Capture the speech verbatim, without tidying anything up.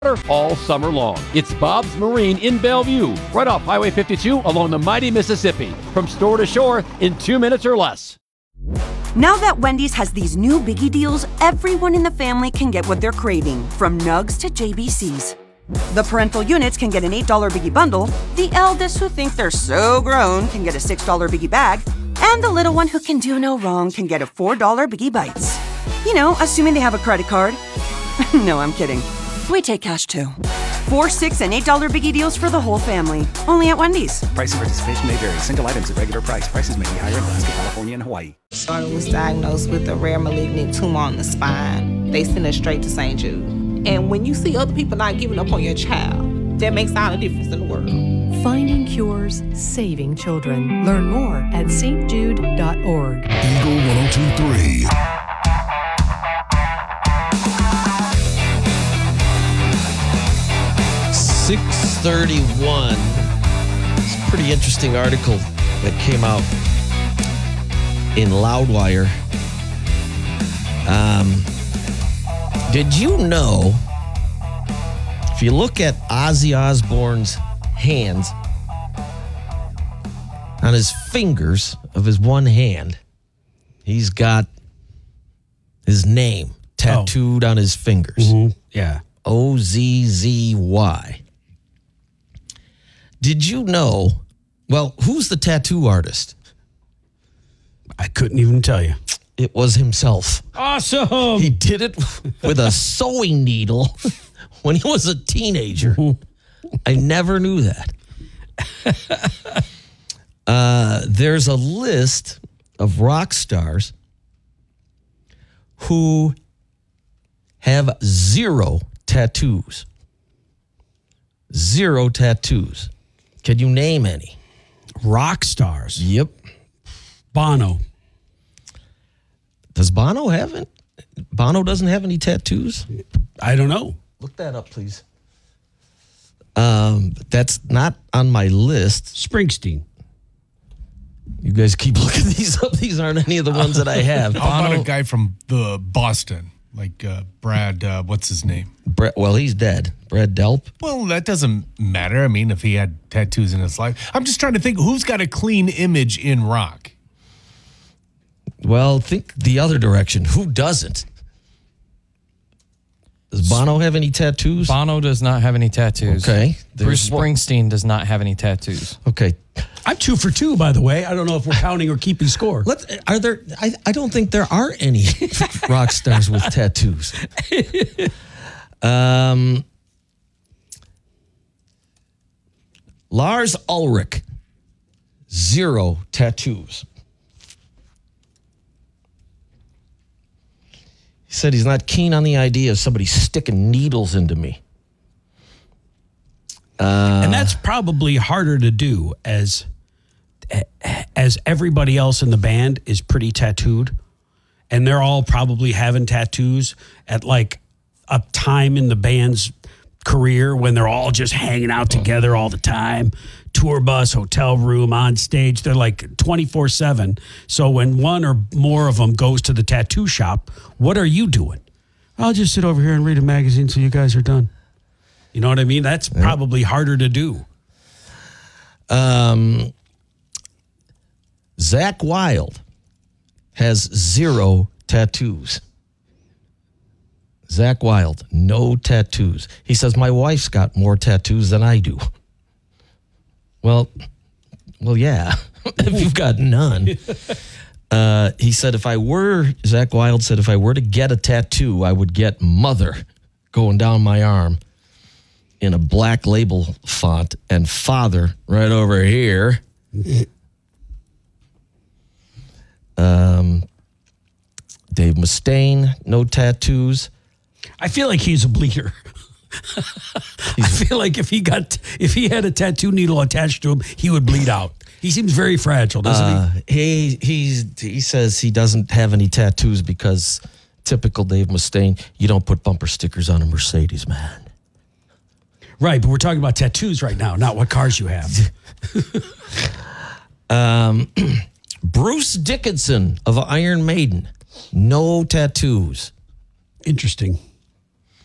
all summer long. It's Bob's Marine in Bellevue, right off Highway fifty-two along the mighty Mississippi. From store to shore in two minutes or less. Now that Wendy's has these new biggie deals, everyone in the family can get what they're craving, from nugs to J B Cs. The parental units can get an eight dollar biggie bundle, the eldest who think they're so grown can get a six dollar biggie bag, and the little one who can do no wrong can get a four dollar biggie bites. You know, assuming they have a credit card. No, I'm kidding. We take cash too. Four, six, and eight dollar biggie deals for the whole family. Only at Wendy's. Price and participation may vary. Single items at regular price. Prices may be higher in Alaska, California, and Hawaii. Daughter was diagnosed with a rare malignant tumor on the spine. They sent her straight to Saint Jude. And when you see other people not giving up on your child, that makes all the difference in the world. Finding cures, saving children. Learn more at s t jude dot org. Eagle one oh two point three. six thirty-one. It's a pretty interesting article that came out in Loudwire. Um, did you know, if you look at Ozzy Osbourne's hands, on his fingers of his one hand, he's got his name tattooed oh. on his fingers. Mm-hmm. Yeah. O Z Z Y. Did you know, well, who's the tattoo artist? I couldn't even tell you. It was himself. Awesome. He did it with a sewing needle when he was a teenager. I never knew that. uh, there's a list of rock stars who have zero tattoos. Zero tattoos. Can you name any? Rock stars. Yep. Bono. Does Bono have it? Bono doesn't have any tattoos? I don't know. Look that up, please. Um, that's not on my list. Springsteen. You guys keep looking these up. These aren't any of the ones that I have. How about a guy from the Boston, like uh, Brad, uh, what's his name? Brad, well, he's dead. Brad Delp. Well, that doesn't matter. I mean, if he had tattoos in his life. I'm just trying to think, who's got a clean image in rock? Well, think the other direction. Who doesn't? Does Bono have any tattoos? Bono does not have any tattoos. Okay. Bruce Springsteen does not have any tattoos. Okay. I'm two for two, by the way. I don't know if we're counting or keeping score. Let's, are there? I, I don't think there are any rock stars with tattoos. Um, Lars Ulrich, zero tattoos. He said he's not keen on the idea of somebody sticking needles into me. Uh, and that's probably harder to do as as everybody else in the band is pretty tattooed. And they're all probably having tattoos at like a time in the band's career when they're all just hanging out together all the time. Tour bus, hotel room, on stage. They're like twenty-four seven. So when one or more of them goes to the tattoo shop, what are you doing? I'll just sit over here and read a magazine till you guys are done. You know what I mean? That's yeah. probably harder to do. Um, Zakk Wylde has zero tattoos. Zakk Wylde, no tattoos. He says, my wife's got more tattoos than I do. Well, well, yeah, if you've got none. Uh, he said, if I were, Zakk Wylde said, if I were to get a tattoo, I would get mother going down my arm in a black label font and father right over here. um, Dave Mustaine, no tattoos. I feel like he's a bleeder. I feel like if he got if he had a tattoo needle attached to him, he would bleed out. He seems very fragile, doesn't uh, he? He he's he says he doesn't have any tattoos because typical Dave Mustaine, you don't put bumper stickers on a Mercedes, man. Right, but we're talking about tattoos right now, not what cars you have. um, Bruce Dickinson of Iron Maiden, no tattoos. Interesting.